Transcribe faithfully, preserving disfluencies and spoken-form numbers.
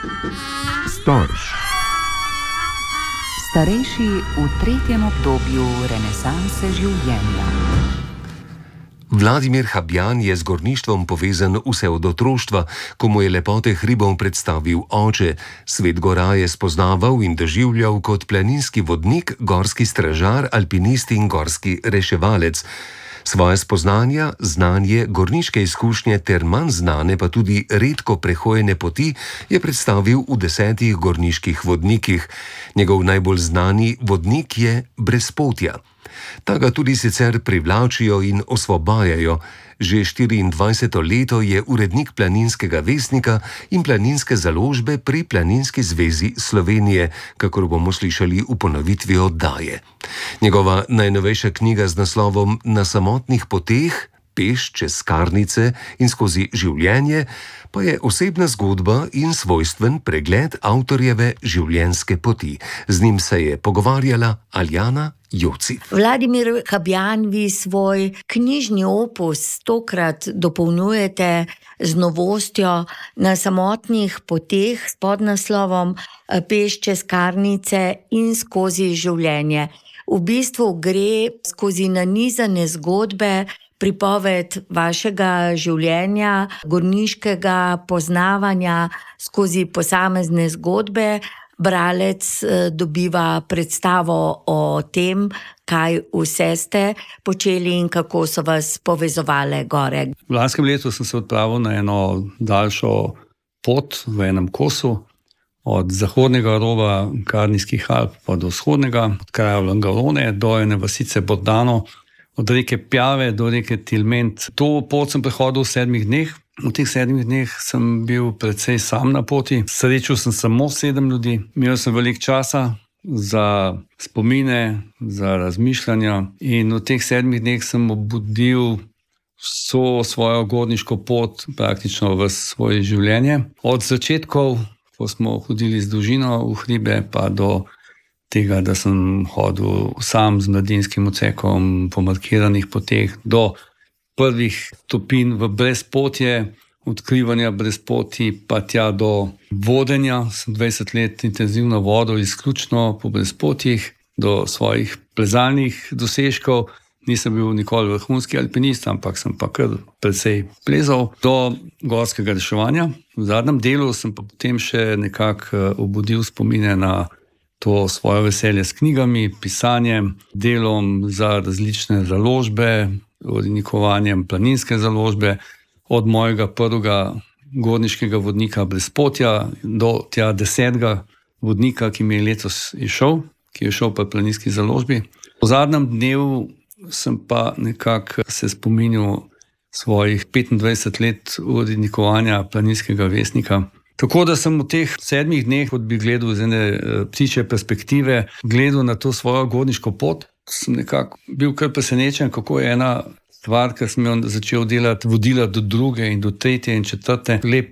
Storž. Starejši v tretjem obdobju renesanse življenja. Vladimir Habjan je z gorništvom povezan vse od otroštva, ko mu je lepote hribov predstavil oče. Svet gora je spoznaval in doživljal kot planinski vodnik, gorski stražar, alpinist in gorski reševalec. Svoje spoznanja, znanje, gorniške izkušnje ter manj znane pa tudi redko prehojene poti je predstavil v desetih gorniških vodnikih. Njegov najbolj znani vodnik je Brezpotja. Ta ga tudi sicer privlačijo in osvobajajo. Že štiriindvajseto leto je urednik Planinskega vestnika in Planinske založbe pri Planinski zvezi Slovenije, kakor bomo slišali v ponovitvi oddaje. Njegova najnovejša knjiga z naslovom Na samotnih poteh, peš čez skarnice in skozi življenje, pa je osebna zgodba in svojstven pregled avtorjeve življenjske poti. Z njim se je pogovarjala Aljana Joci. Vladimir Habjan, vi svoj knjižni opus tokrat dopolnjujete z novostjo Na samotnih poteh s podnaslovom Peš čez skarnice in skozi življenje. V bistvu gre skozi nanizane zgodbe, pripoved vašega življenja, gorniškega poznavanja skozi posamezne zgodbe. Bralec dobiva predstavo o tem, kaj vse ste počeli in kako so vas povezovale gore. V lanskem letu sem se odpravil na eno daljšo pot v enem kosu, od zahodnega roba Karnijskih Alp pa do vzhodnega, od kraja Langarone do ene vasice Bordano, od reke Pjave do reke Tilment. To pot sem prehodil v sedmih dneh. V teh sedmih dneh sem bil precej sam na poti. Srečal sem samo sedem ljudi. Imel sem veliko časa za spomine, za razmišljanja in v teh sedmih dneh sem obudil vso svojo gorniško pot, praktično v svoje življenje. Od začetkov, ko smo hodili z družino v hribe, pa do tega, da sem hodil sam z mladinskim odsekom po markiranih poteh, do prvih stopinj v brezpotje, odkrivanja brezpoti, pa tja do vodenja. Sem dvajset let intenzivno vodil izključno po brezpotjih, do svojih plezalnih dosežkov. Nisem bil nikoli vrhunski alpinist, ampak sem pa kar precej plezal. Do gorskega reševanja. V zadnjem delu sem pa potem še nekako obudil spomine na to svoje veselje s knjigami, pisanjem, delom za različne založbe, urednikovanjem Planinske založbe, od mojega prvega gorniškega vodnika Brezpotja do tja desetega vodnika, ki mi je letos išel, ki je šel pa Planinski založbi. V zadnjem dnevu sem pa nekako se spominjal svojih petindvajset let urednikovanja Planinskega vestnika. Tako da sem v teh sedmih dneh, kot bi gledal z ene ptičje perspektive, gledal na to svojo gorniško pot. Sem nekako bil kar presenečen, kako je ena stvar, ki sem jo začel delati, vodila do druge in do tretje in četrte. Lep